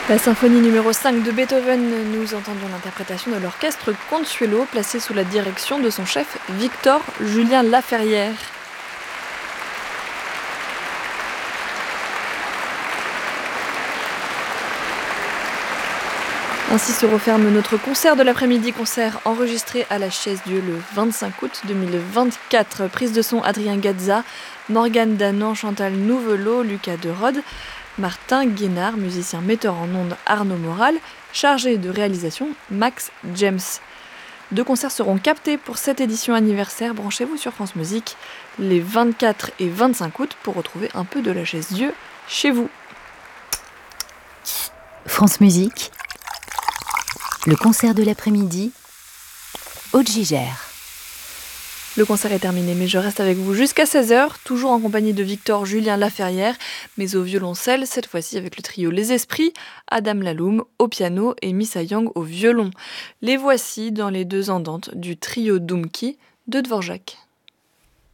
La symphonie numéro 5 de Beethoven, nous entendions l'interprétation de l'orchestre Consuelo, placé sous la direction de son chef Victor Julien Laferrière. Ainsi se referme notre concert de l'après-midi, concert enregistré à la Chaise-Dieu le 25 août 2024. Prise de son Adrien Gazza, Morgane Danan, Chantal Nouvelot, Lucas de Rode, Martin Guénard, musicien metteur en ondes Arnaud Moral, chargé de réalisation Max James. 2 concerts seront captés pour cette édition anniversaire. Branchez-vous sur France Musique les 24 et 25 août pour retrouver un peu de la Chaise-Dieu chez vous. France Musique, le concert de l'après-midi, Aude Gigère. Le concert est terminé, mais je reste avec vous jusqu'à 16h, toujours en compagnie de Victor Julien Laferrière, mais au violoncelle, cette fois-ci avec le trio Les Esprits, Adam Laloum au piano et Missa Yang au violon. Les voici dans les 2 andantes du trio Doumki de Dvorak.